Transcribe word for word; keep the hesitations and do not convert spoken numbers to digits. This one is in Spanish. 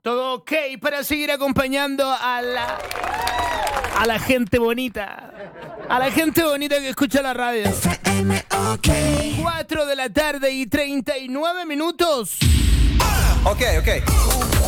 Todo ok para seguir acompañando a la a la gente bonita. A la gente bonita que escucha la radio. F M, okay. cuatro de la tarde y treinta y nueve minutos. Ok, ok.